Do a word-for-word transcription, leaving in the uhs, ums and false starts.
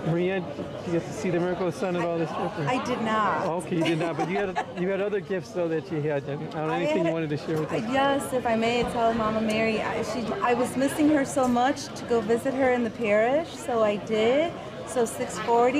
Maria, did you get to see the miracle of the sun at all this trip? or- I did not. Okay, you did not, but you had you had other gifts though that you had. I don't know, I anything had- you wanted to share with us? Yes, if I may tell Mama Mary, I, she, I was missing her so much to go visit her in the parish, so I did. So six forty.